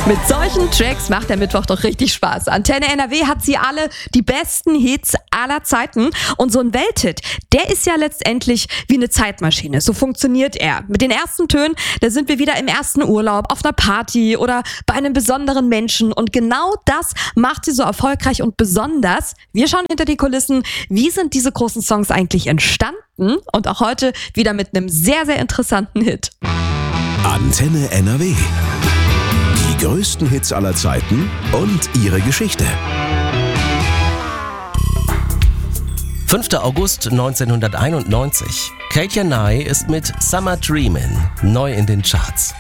Mit solchen Tracks macht der Mittwoch doch richtig Spaß. Antenne NRW hat sie alle, die besten Hits aller Zeiten. Und so ein Welthit, der ist ja letztendlich wie eine Zeitmaschine. So funktioniert er. Mit den ersten Tönen, da sind wir wieder im ersten Urlaub, auf einer Party oder bei einem besonderen Menschen. Und genau das macht sie so erfolgreich und besonders. Wir schauen hinter die Kulissen. Wie sind diese großen Songs eigentlich entstanden? Und auch heute wieder mit einem sehr, sehr interessanten Hit. Antenne NRW. Die größten Hits aller Zeiten und ihre Geschichte. 5. August 1991. Katja Nye ist mit Summer Dreamin' neu in den Charts.